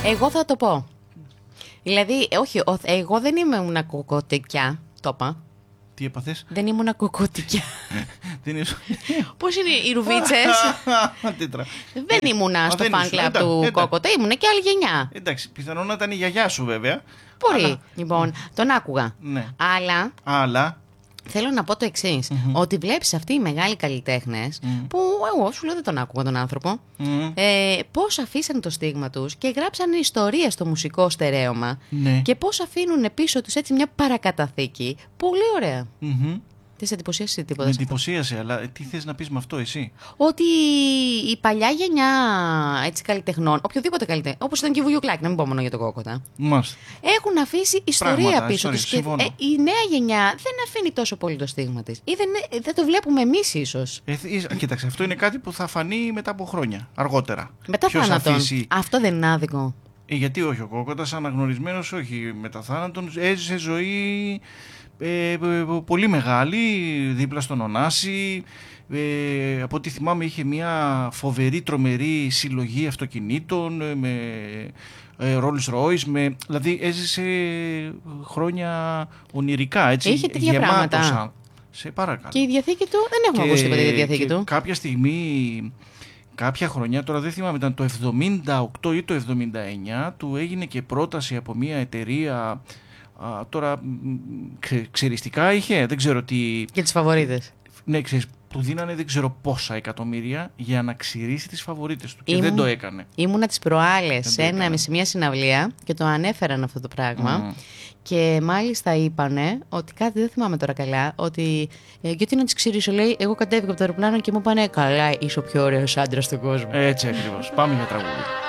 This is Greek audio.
Εγώ θα το πω. Δηλαδή, όχι, εγώ δεν ήμουν κοκοτικιά. Το είπα. Τι έπαθες? Δεν ήμουν κοκοτικιά. Πώς είναι οι ρουβίτσες? Δεν ήμουνα στο fan club του Κόκοτα, ήμουν και άλλη γενιά. Εντάξει, πιθανόν να ήταν η γιαγιά σου βέβαια. Μπορεί. Λοιπόν, τον άκουγα. Ναι. Αλλά θέλω να πω το εξής, ότι βλέπεις αυτοί οι μεγάλοι καλλιτέχνες, που εγώ σου λέω δεν τον άκουγα τον άνθρωπο, πώς αφήσαν το στίγμα τους και γράψαν ιστορία στο μουσικό στερέωμα, και πώς αφήνουν πίσω τους έτσι μια παρακαταθήκη. Πολύ ωραία. Τι σε εντυπωσίασε τίποτα? Με εντυπωσίασε, αλλά τι θες να πεις με αυτό εσύ? Ότι η παλιά γενιά έτσι καλλιτεχνών, οποιοδήποτε καλλιτέχνη, όπως ήταν και η Βουγιουκλάκη, να μην πω μόνο για τον Κόκοτα, έχουν αφήσει ιστορία πίσω τους. Και η νέα γενιά δεν αφήνει τόσο πολύ το στίγμα της. Ή δεν το βλέπουμε εμείς ίσως. Κοίταξε, αυτό είναι κάτι που θα φανεί μετά από χρόνια, αργότερα. Μετά θάνατον. Αυτό δεν είναι άδικο? Γιατί όχι, ο Κόκοτας αναγνωρισμένος όχι μετά θάνατον, έζησε ζωή πολύ μεγάλη δίπλα στον Ωνάση. Από ό,τι θυμάμαι είχε μια φοβερή τρομερή συλλογή αυτοκινήτων με Rolls Royce, δηλαδή έζησε χρόνια ονειρικά, έτσι. Είχε τέτοια πράγματα. Σε παρακαλώ. Και η διαθήκη του, δεν έχουμε ακούσει τίποτα για τη διαθήκη του. Κάποια στιγμή, κάποια χρονιά, τώρα δεν θυμάμαι, ήταν το 78 ή το 79, του έγινε και πρόταση από μια εταιρεία. Τώρα ξεριστικά είχε, δεν ξέρω τι. Και τις φαβορίτες. Ναι, ξέρεις, του δίνανε δεν ξέρω πόσα εκατομμύρια για να ξηρίσει τις φαβορίτες του. Και δεν το έκανε. Ήμουνα τις προάλλες σε μια συναυλία και το ανέφεραν αυτό το πράγμα. Και μάλιστα είπανε ότι κάτι, δεν θυμάμαι τώρα καλά, ότι γιατί να τις ξηρίσω, λέει, εγώ κατέβηκα από το αεροπλάνο και μου είπανε, καλά, είσαι ο πιο ωραίος άντρας στον κόσμο. Έτσι ακριβώς. Πάμε για τραγούδι.